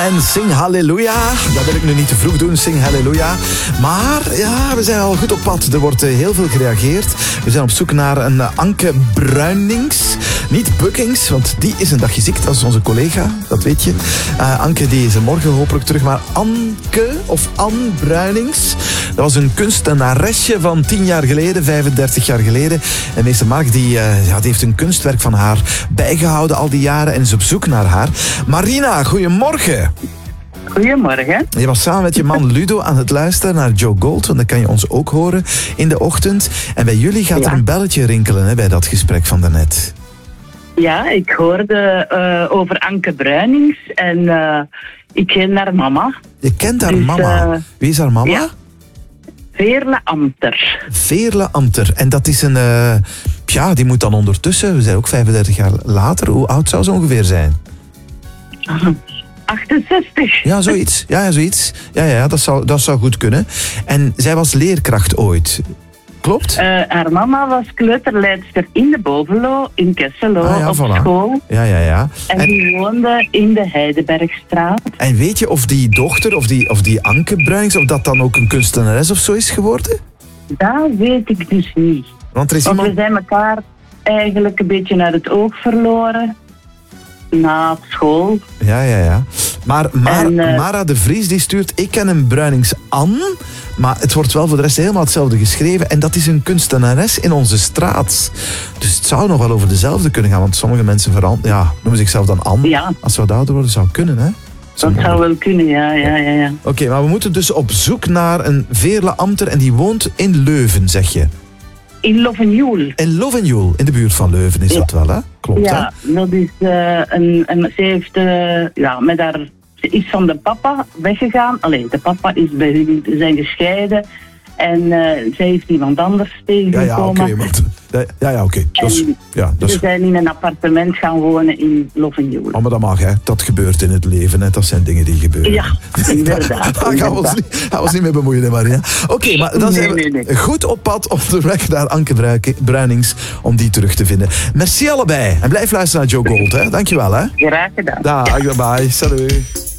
En Sing Halleluja, dat wil ik nu niet te vroeg doen, Sing Halleluja. Maar ja, we zijn al goed op pad. Er wordt heel veel gereageerd. We zijn op zoek naar een Anke Bruinings. Niet Buckings, want die is een dagje ziek. Dat is onze collega, dat weet je. Anke die is er morgen hopelijk terug. Maar Anke, of Anne Bruinings, dat was een kunstenaresje van 10 jaar geleden, 35 jaar geleden. En meester Mark die heeft een kunstwerk van haar bijgehouden al die jaren en is op zoek naar haar. Marina, goedemorgen. Goedemorgen. Je was samen met je man Ludo aan het luisteren naar Joe Gold, want dan kan je ons ook horen in de ochtend. En bij jullie gaat er een belletje rinkelen, hè, bij dat gesprek van daarnet. Ja, ik hoorde over Anke Bruinings en ik ken haar mama. Je kent haar mama? Wie is haar mama? Ja. Veerle Amter. Veerle Amter. En dat is een... die moet dan ondertussen, we zijn ook 35 jaar later, hoe oud zou ze ongeveer zijn? 68. Ja, zoiets. Ja, zoiets. Ja, dat zou goed kunnen. En zij was leerkracht ooit. Klopt? Haar mama was kleuterleidster in de Bovenlo, in Kesselo, op school. Ja. En die woonde in de Heidebergstraat. En weet je of die dochter, of die Anke Bruinings, of dat dan ook een kunstenares of zo is geworden? Dat weet ik dus niet. Want er is iemand... we zijn elkaar eigenlijk een beetje uit het oog verloren. Na school. Ja. Maar Mara de Vries die stuurt... Ik ken een Bruinings Anne, maar het wordt wel voor de rest helemaal hetzelfde geschreven. En dat is een kunstenares in onze straat. Dus het zou nog wel over dezelfde kunnen gaan. Want sommige mensen noemen zichzelf dan Anne. Ja. Als ze wat ouder worden, zou kunnen, hè? Dat zou wel kunnen, ja. Oké, maar we moeten dus op zoek naar een Veerle Amter. En die woont in Leuven, zeg je? In Lovenjoel. In Lovenjoel, in de buurt van Leuven is dat wel, hè? Klopt, hè? Ja, dat is ze heeft met haar... Ze is van de papa weggegaan. Allee, de papa is bij hun zijn gescheiden. En zij heeft iemand anders tegengekomen. Oké. Ze zijn in een appartement gaan wonen in Lovenjoel. Oh, maar dat mag, hè. Dat gebeurt in het leven, hè. Dat zijn dingen die gebeuren. Ja, inderdaad. Daar gaan we ons niet mee bemoeien, hè, Maria. Oké, maar dan zijn we goed op pad op de weg naar Anke Bruinings om die terug te vinden. Merci allebei. En blijf luisteren naar Joe Gold, hè. Dankjewel, hè. Graag gedaan. Dag, bye. Salut.